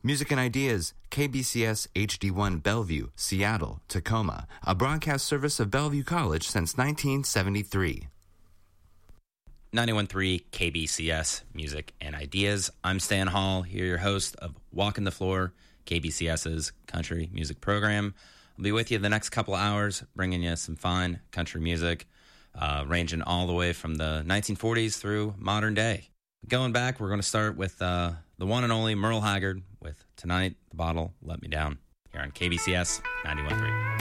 Music and Ideas, KBCS HD1 Bellevue, Seattle, Tacoma, a broadcast service of Bellevue College since 1973. 91.3 KBCS Music and Ideas. I'm Stan Hall, here your host of Walking the Floor, KBCS's country music program. I'll be with you the next couple hours, bringing you some fine country music, ranging all the way from the 1940s through modern day. Going back, we're going to start with the one and only Merle Haggard with Tonight the Bottle Let Me Down here on KBCS 91.3.